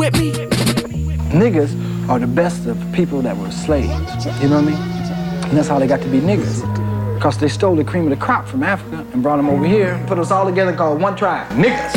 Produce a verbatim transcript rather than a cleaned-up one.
with me. Niggas are the best of people that were slaves, you know what I mean? And that's how they got to be niggas. Because they stole the cream of the crop from Africa and brought them over here and put us all together called one tribe, niggas.